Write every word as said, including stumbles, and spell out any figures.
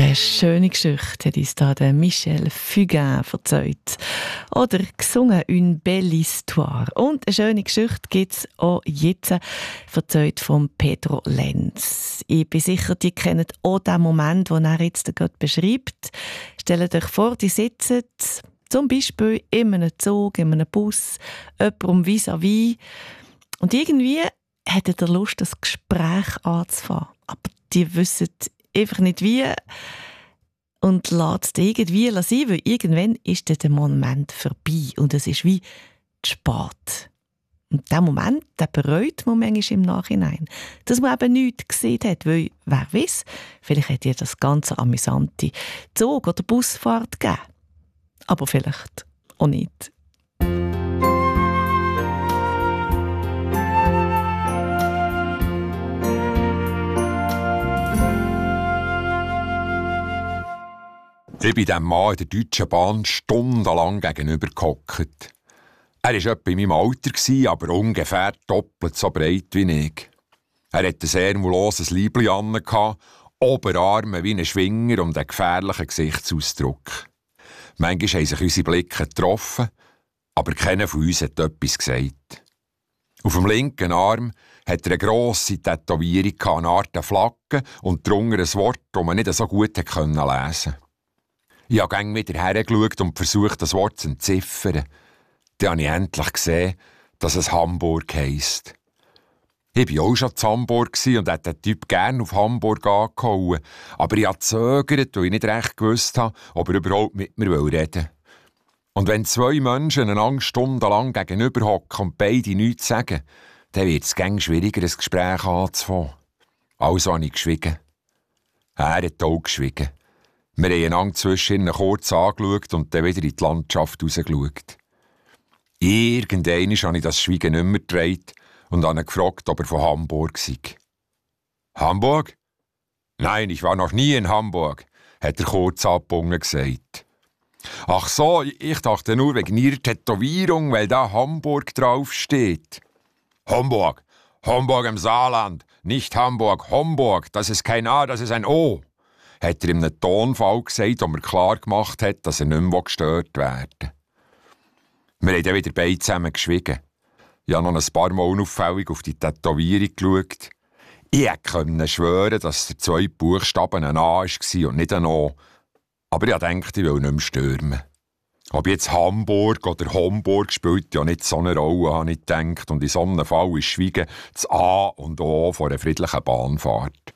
Eine schöne Geschichte hat uns da der Michel Fugain erzählt. Oder gesungen «Une belle histoire». Und eine schöne Geschichte gibt es auch jetzt, erzählt von Pedro Lenz. Ich bin sicher, die kennen auch den Moment, den er jetzt gerade beschreibt. Stellt euch vor, die sitzen zum Beispiel in einem Zug, in einem Bus, jemandem vis-à-vis. Und irgendwie hat er Lust, das Gespräch anzufangen. Aber die wissen einfach nicht wie und lässt es irgendwie sein, weil irgendwann ist der Moment vorbei und es ist wie zu spät. Und diesen Moment, den bereut man manchmal im Nachhinein, dass man eben nichts gesehen hat, weil, wer weiß, vielleicht hat ihr das ganze amüsante Zug- oder Busfahrt gegeben. Aber vielleicht auch nicht. Ich bin diesem Mann in der Deutschen Bahn stundenlang gegenüber gehockt. Er war etwa in meinem Alter, aber ungefähr doppelt so breit wie ich. Er hatte ein ärmelloses Leibchen an, Oberarme wie ein Schwinger und einen gefährlichen Gesichtsausdruck. Manchmal haben sich unsere Blicke getroffen, aber keiner von uns hat etwas gesagt. Auf dem linken Arm hat er eine grosse Tätowierung, eine Art Flagge und darunter ein Wort, das man nicht so gut lesen konnte. Ich habe gern wieder hergeschaut und versucht, das Wort zu entziffern. Dann habe ich endlich gesehen, dass es Hamburg heisst. Ich war auch schon in Hamburg und hätte den Typ gerne auf Hamburg angehauen. Aber ich habe gezögert, weil ich nicht recht gewusst habe, ob er überhaupt mit mir reden will. Und wenn zwei Menschen einander stundenlang gegenüber hocken und beide nichts sagen, dann wird es gäng schwieriger, ein Gespräch anzufangen. Also habe ich geschwiegen. Er hat auch geschwiegen. Wir haben einander zwischen kurz angeschaut und dann wieder in die Landschaft rausgeschaut. Irgendwann habe ich das Schweigen nicht mehr gedreht und habe ihn gefragt, ob er von Hamburg sei. «Hamburg? Nein, ich war noch nie in Hamburg», hat er kurz abgebungen gesagt. «Ach so, ich dachte nur wegen Ihrer Tätowierung, weil da Hamburg draufsteht.» «Hamburg, Hamburg im Saarland, nicht Hamburg, Homburg, das ist kein A, das ist ein O», hat er in einem Tonfall gesagt, wo mir klar gemacht hat, dass er nicht mehr gestört werden will. Wir haben dann wieder beide zusammen geschwiegen. Ich habe noch ein paar Mal unauffällig auf die Tätowierung geschaut. Ich konnte schwören, dass der zweite Buchstaben ein A war und nicht ein O. Aber ich dachte, ich will nicht mehr stürmen. Ob jetzt Hamburg oder Homburg spielt ja nicht so eine Rolle, habe ich gedacht. Und in so einem Fall ist Schweigen das A und O von einer friedlichen Bahnfahrt.